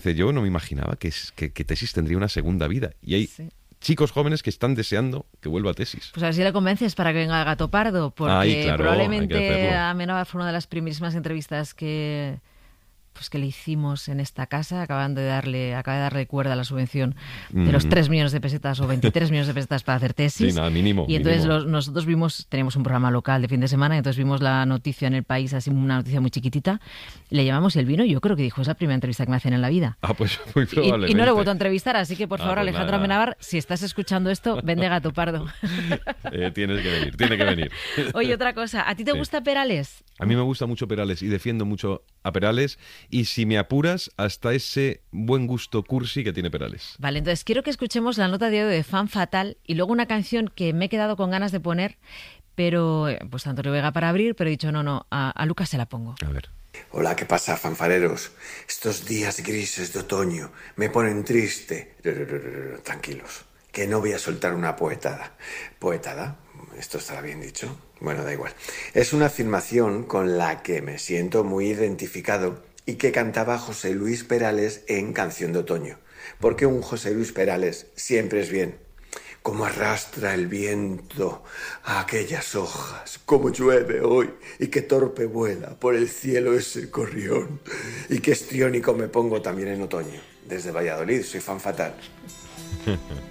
Yo no me imaginaba que Tesis tendría una segunda vida. Y hay chicos jóvenes que están deseando que vuelva a Tesis. Pues a ver si le convences para que venga a Gato Pardo, porque claro, probablemente Amenábar fue una de las primerísimas entrevistas que le hicimos en esta casa. Acaba de darle cuerda a la subvención de los 3 millones de pesetas o 23 millones de pesetas para hacer Tesis. Sí, nada, mínimo. Y entonces nosotros teníamos un programa local de fin de semana, y entonces vimos la noticia en El País, así una noticia muy chiquitita, le llamamos y él vino, y yo creo que dijo, es la primera entrevista que me hacen en la vida. Pues muy probablemente. Y no le he vuelto a entrevistar, así que por favor, pues Alejandro Amenábar, si estás escuchando esto, ven de Gato Pardo. Tiene que venir. Oye, otra cosa, ¿a ti te gusta Perales? A mí me gusta mucho Perales y defiendo mucho a Perales, y si me apuras, hasta ese buen gusto cursi que tiene Perales. Vale, entonces quiero que escuchemos la nota de audio de Fan Fatal y luego una canción que me he quedado con ganas de poner, pero pues Antonio Vega para abrir, pero he dicho no, a Lucas se la pongo. A ver. Hola, ¿qué pasa, fanfareros? Estos días grises de otoño me ponen triste. Tranquilos, que no voy a soltar una poetada. ¿Poetada? ¿Esto estará bien dicho? Bueno, da igual. Es una afirmación con la que me siento muy identificado y que cantaba José Luis Perales en Canción de Otoño. Porque un José Luis Perales siempre es bien. Cómo arrastra el viento a aquellas hojas, cómo llueve hoy y qué torpe vuela por el cielo ese corrión. Y qué histriónico me pongo también en otoño. Desde Valladolid, soy Fan Fatal.